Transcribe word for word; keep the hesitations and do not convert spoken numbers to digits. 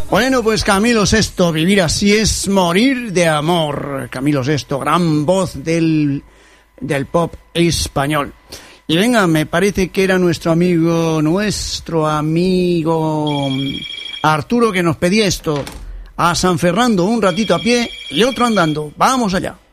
Bueno, pues Camilo Sesto, vivir así es morir de amor. Camilo Sesto, gran voz del, del pop español. Y venga, me parece que era nuestro amigo, nuestro amigo Arturo que nos pedía esto. A San Fernando, un ratito a pie y otro andando. Vamos allá.